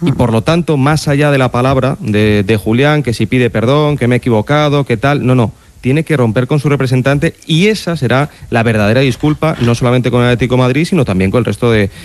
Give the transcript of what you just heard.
Y por lo tanto, más allá de la palabra de Julián, que si pide perdón, que me he equivocado, que tal, no. Tiene que romper con su representante y esa será la verdadera disculpa, no solamente con el Atlético de Madrid, sino también con el resto de